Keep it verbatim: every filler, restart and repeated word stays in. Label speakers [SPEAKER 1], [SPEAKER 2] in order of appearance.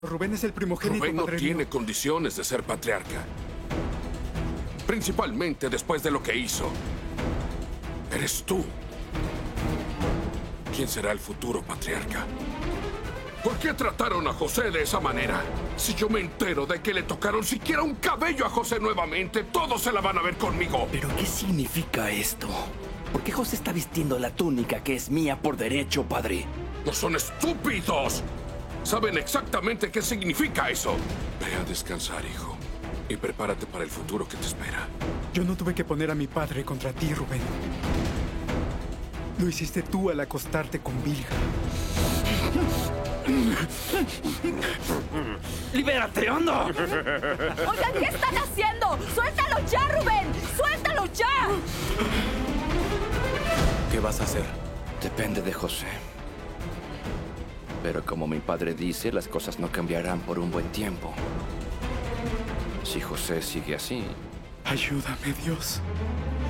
[SPEAKER 1] Rubén es el primogénito,
[SPEAKER 2] Rubén no
[SPEAKER 1] padre
[SPEAKER 2] tiene
[SPEAKER 1] mío.
[SPEAKER 2] condiciones de ser patriarca. Principalmente después de lo que hizo. Eres tú. ¿Quién será el futuro patriarca? ¿Por qué trataron a José de esa manera? Si yo me entero de que le tocaron siquiera un cabello a José nuevamente, todos se la van a ver conmigo.
[SPEAKER 3] ¿Pero qué significa esto? ¿Por qué José está vistiendo la túnica que es mía por derecho, padre?
[SPEAKER 2] ¡No son estúpidos! Saben exactamente qué significa eso. Ve a descansar, hijo. Y prepárate para el futuro que te espera.
[SPEAKER 1] Yo no tuve que poner a mi padre contra ti, Rubén. Lo hiciste tú al acostarte con Bilha.
[SPEAKER 3] ¡Libérate, anda!
[SPEAKER 4] Oigan, ¿qué están haciendo? ¡Suéltalo ya, Rubén! ¡Suéltalo ya!
[SPEAKER 3] ¿Qué vas a hacer? Depende de José. Pero como mi padre dice, las cosas no cambiarán por un buen tiempo. Si José sigue así...
[SPEAKER 1] Ayúdame, Dios.